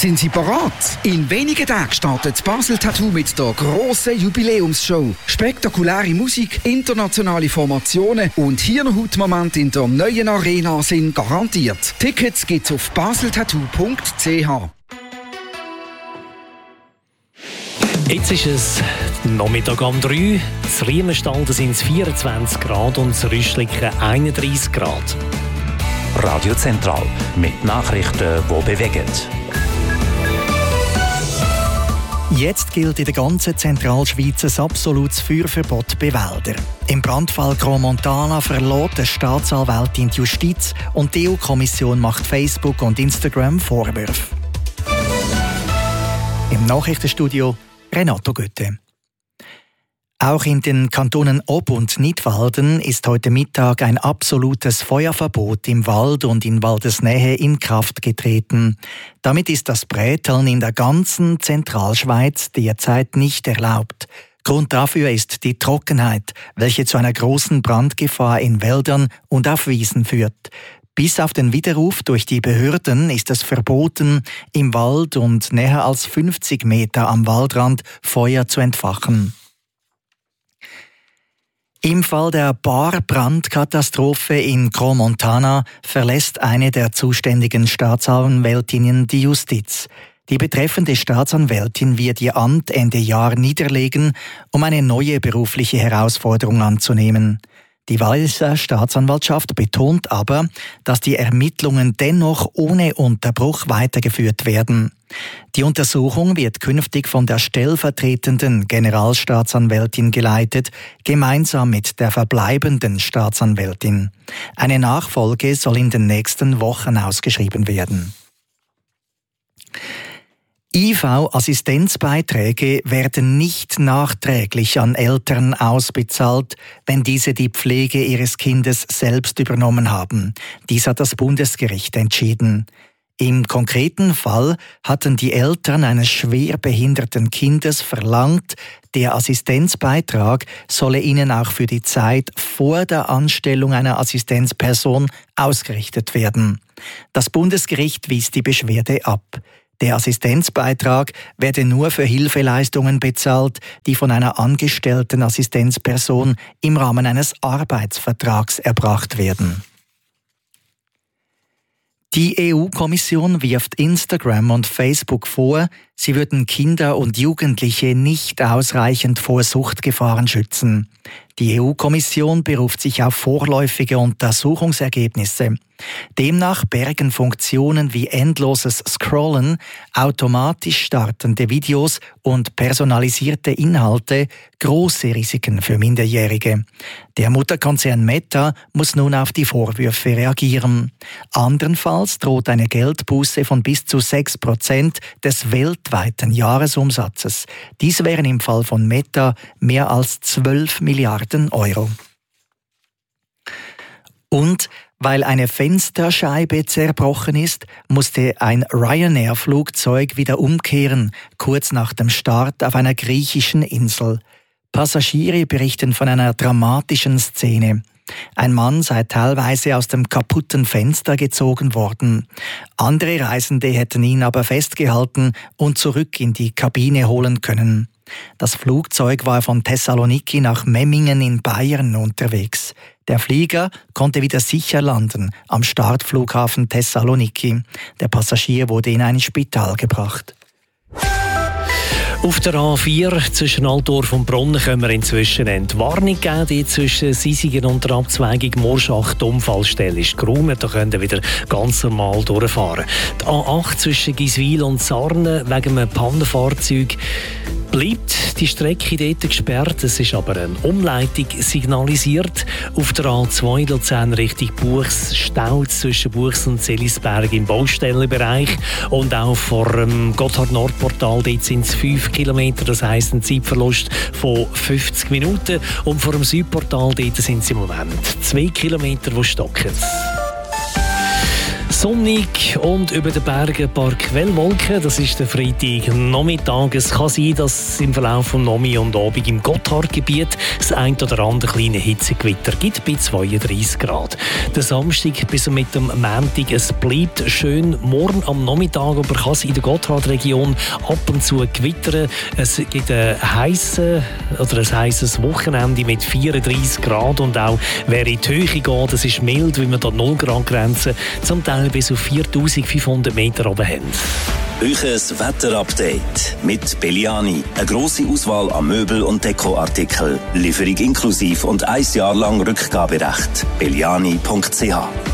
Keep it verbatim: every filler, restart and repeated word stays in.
Sind Sie bereit? In wenigen Tagen startet das Basel Tattoo mit der grossen Jubiläumsshow. Spektakuläre Musik, internationale Formationen und Hirnhautmomente in der neuen Arena sind garantiert. Tickets gibt's auf baseltattoo punkt c h. Jetzt ist es Nachmittag um drei. In Riemenstalden sind es vierundzwanzig Grad und in Rüschliken einunddreissig Grad. Radio Zentral mit Nachrichten, die bewegen. Jetzt gilt in der ganzen Zentralschweiz ein absolutes Feuerverbot bei Wäldern. Im Brandfall Gromontana verlässt die Staatsanwältin die Justiz und die E U-Kommission macht Facebook und Instagram Vorwürfe. Im Nachrichtenstudio Renato Götte. Auch in den Kantonen Ob- und Nidwalden ist heute Mittag ein absolutes Feuerverbot im Wald und in Waldesnähe in Kraft getreten. Damit ist das Bräteln in der ganzen Zentralschweiz derzeit nicht erlaubt. Grund dafür ist die Trockenheit, welche zu einer großen Brandgefahr in Wäldern und auf Wiesen führt. Bis auf den Widerruf durch die Behörden ist es verboten, im Wald und näher als fünfzig Meter am Waldrand Feuer zu entfachen. Im Fall der Bar-Brandkatastrophe in Gromontana verlässt eine der zuständigen Staatsanwältinnen die Justiz. Die betreffende Staatsanwältin wird ihr Amt Ende Jahr niederlegen, um eine neue berufliche Herausforderung anzunehmen. Die Walliser Staatsanwaltschaft betont aber, dass die Ermittlungen dennoch ohne Unterbruch weitergeführt werden. Die Untersuchung wird künftig von der stellvertretenden Generalstaatsanwältin geleitet, gemeinsam mit der verbleibenden Staatsanwältin. Eine Nachfolge soll in den nächsten Wochen ausgeschrieben werden. I V-Assistenzbeiträge werden nicht nachträglich an Eltern ausbezahlt, wenn diese die Pflege ihres Kindes selbst übernommen haben. Dies hat das Bundesgericht entschieden. Im konkreten Fall hatten die Eltern eines schwer behinderten Kindes verlangt, der Assistenzbeitrag solle ihnen auch für die Zeit vor der Anstellung einer Assistenzperson ausgerichtet werden. Das Bundesgericht wies die Beschwerde ab. Der Assistenzbeitrag werde nur für Hilfeleistungen bezahlt, die von einer angestellten Assistenzperson im Rahmen eines Arbeitsvertrags erbracht werden. Die E U-Kommission wirft Instagram und Facebook vor, sie würden Kinder und Jugendliche nicht ausreichend vor Suchtgefahren schützen. Die E U-Kommission beruft sich auf vorläufige Untersuchungsergebnisse. Demnach bergen Funktionen wie endloses Scrollen, automatisch startende Videos und personalisierte Inhalte große Risiken für Minderjährige. Der Mutterkonzern Meta muss nun auf die Vorwürfe reagieren. Andernfalls droht eine Geldbuße von bis zu sechs Prozent des weltweiten Jahresumsatzes. Dies wären im Fall von Meta mehr als zwölf Milliarden Euro. Und weil eine Fensterscheibe zerbrochen ist, musste ein Ryanair-Flugzeug wieder umkehren, kurz nach dem Start auf einer griechischen Insel. Passagiere berichten von einer dramatischen Szene. Ein Mann sei teilweise aus dem kaputten Fenster gezogen worden. Andere Reisende hätten ihn aber festgehalten und zurück in die Kabine holen können. Das Flugzeug war von Thessaloniki nach Memmingen in Bayern unterwegs. Der Flieger konnte wieder sicher landen am Startflughafen Thessaloniki. Der Passagier wurde in ein Spital gebracht. Auf der A vier zwischen Altdorf und Brunnen können wir inzwischen eine Warnung geben. Die zwischen Sisigen und der Abzweigung Morschacht die Unfallstelle ist geräumt. Da können wir wieder ganz normal durchfahren. Die A acht zwischen Giswil und Sarnen wegen einem Pannenfahrzeug bleibt die Strecke dort gesperrt. Es ist aber eine Umleitung signalisiert. Auf der A zwei Luzern Richtung Buchs staut zwischen Buchs und Selisberg im Baustellenbereich. Und auch vor dem Gotthard-Nord-Portal dort sind es fünf Kilometer, das heisst ein Zeitverlust von fünfzig Minuten. Und vor dem Südportal dort sind es im Moment zwei Kilometer, die stocken. Sonnig und über den Bergen ein paar Quellwolken. Das ist der Freitagnachmittag. Es kann sein, dass es im Verlauf von Nomi und Abend im Gotthardgebiet das ein oder andere kleine Hitzegewitter gibt bei zweiunddreissig Grad. Der Samstag bis mit dem Montag, es bleibt schön. Morgen am Nachmittag aber kann es in der Gotthardregion ab und zu gewittern. Es gibt ein heißes oder ein heißes Wochenende mit vierunddreissig Grad und auch wer in die Höhe geht, es ist mild, wie wir da null Grad Grenzen zum Teil bis auf viertausendfünfhundert Meter oben haben. Euches Wetterupdate mit Belliani. Eine grosse Auswahl an Möbel- und Dekoartikeln. Lieferung inklusiv und ein Jahr lang Rückgaberecht. belliani punkt c h